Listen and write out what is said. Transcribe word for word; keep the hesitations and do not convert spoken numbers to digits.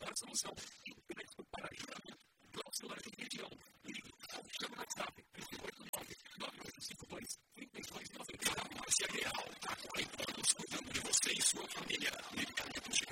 melhor solução. E o crédito para Jana, próximo da região. Ligue, chama no WhatsApp, oito nove nove oito cinco dois três dois nove. A Farmácia Real, há quarenta anos cuidando de você e sua família. Medicamentos de